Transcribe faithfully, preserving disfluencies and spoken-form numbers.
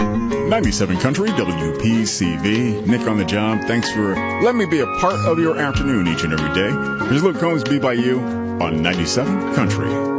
ninety-seven Country, W P C V. Nick on the job. Thanks for letting me be a part of your afternoon each and every day. Here's Luke Combs, Be By You on ninety-seven Country.